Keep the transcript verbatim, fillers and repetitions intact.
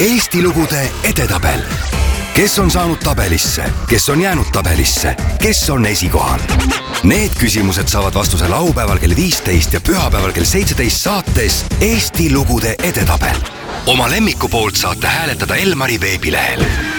Eesti lugude edetabel. Kes on saanud tabelisse, kes on jäänud tabelisse, kes on esikohal? Need küsimused saavad vastuse laupäeval kell viisteist ja pühapäeval kell seitseteist saates Eesti lugude edetabel. Oma lemmiku poolt saate hääletada Elmari veebilehel.